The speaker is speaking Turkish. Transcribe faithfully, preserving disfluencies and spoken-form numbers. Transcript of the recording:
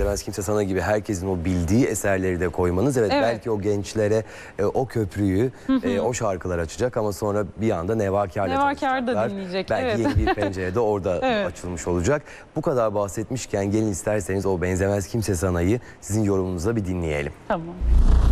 Benzemez Kimse Sana gibi herkesin o bildiği eserleri de koymanız. Evet, Evet. belki o gençlere e, o köprüyü, e, o şarkılar açacak ama sonra bir anda Nevakar'la Nevakar da tanışacaklar. dinleyecek, Belki evet. yeni bir pencere de orada Evet. açılmış olacak. Bu kadar bahsetmişken gelin isterseniz o Benzemez Kimse Sana'yı sizin yorumunuzla bir dinleyelim. Tamam.